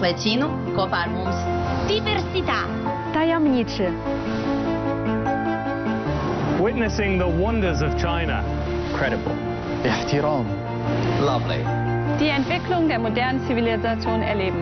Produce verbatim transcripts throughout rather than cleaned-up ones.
vecino kopā ar mums. Diversità. Tajemniczy. Witnessing the wonders of China. Credible. احترام. Lovely. Die Entwicklung der modernen Zivilisation erleben.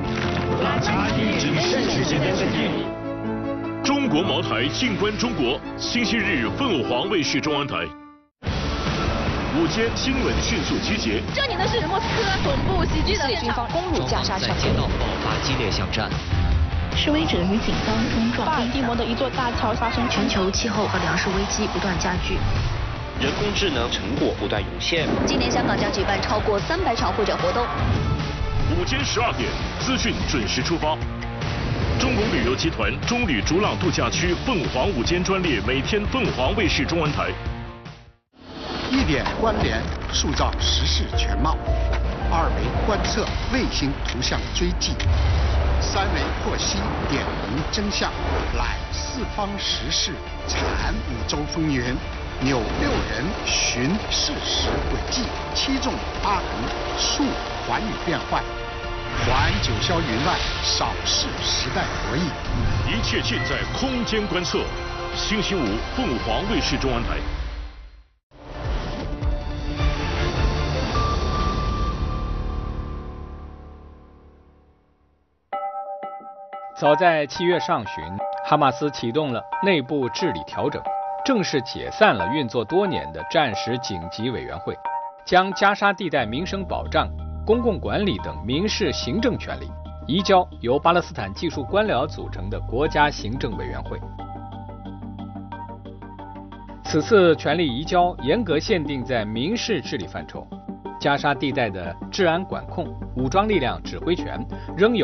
中国茅台静观中国，星期日凤凰卫视中央台。午间新闻迅速集结。 这里呢是莫斯科总部袭击的现场，攻入加沙城。 在街道爆发激烈巷战。 示威者与警方冲撞。 巴尔的摩的一座大桥发生。 全球气候和粮食危机不断加剧。 人工智能成果不断涌现。 今年香港将举办超过三百场会展活动。 午间十二点，资讯准时出发。中国旅游集团中旅逐浪度假区凤凰午间专列，每天凤凰卫视中文台。 一点关联，塑造时事全貌；二维观测，卫星图像追迹；三维获悉，点明真相。览四方时事，产五洲风云。扭六人，寻事实轨迹；七纵八横，述寰宇变幻。环九霄云外，扫视时代博弈。 一切尽在空间观测。星期五，凤凰卫视中文台。 早在七月上旬，哈马斯启动了内部治理调整，正式解散了运作多年的战时紧急委员会，将加沙地带民生保障、公共管理等民事行政权力移交由巴勒斯坦技术官僚组成的国家行政委员会。此次权力移交严格限定在民事治理范畴，加沙地带的治安管控、武装力量指挥权仍有